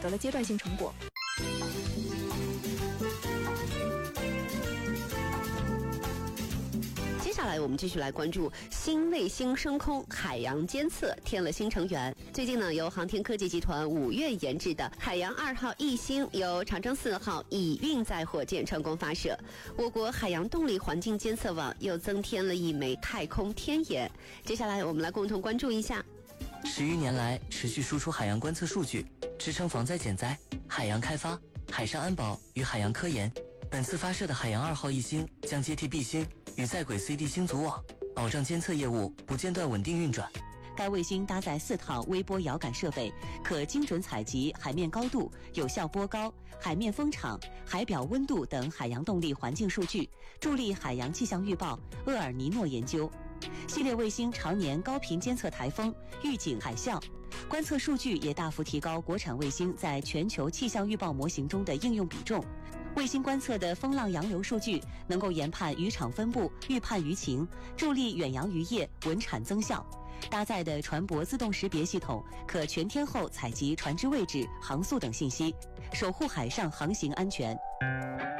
得了阶段性成果。 接下来我们继续来关注新卫星升空，海洋监测添了新成员。最近呢，由航天科技集团5月研制的海洋2号卫星由长征4号乙运载火箭成功发射。我国海洋动力环境监测网又增添了一枚太空天眼。接下来我们来共同关注一下。 10余年来，持续输出海洋观测数据，支撑防灾减灾、海洋开发、海上安保与海洋科研。本次发射的海洋2号卫星将接替 B 星与在轨 CD 星组网，保障监测业务不间断稳定运转。 该卫星搭载4套微波遥感设备，可精准采集海面高度、有效波高、海面风场、海表温度等海洋动力环境数据，助力海洋气象预报、厄尔尼诺研究。系列卫星常年高频监测台风、预警海啸，观测数据也大幅提高国产卫星在全球气象预报模型中的应用比重。卫星观测的风浪洋流数据能够研判渔场分布、预判渔情，助力远洋渔业稳产增效。搭载的船舶自动识别系统可全天候采集船只位置、航速等信息，守护海上航行安全。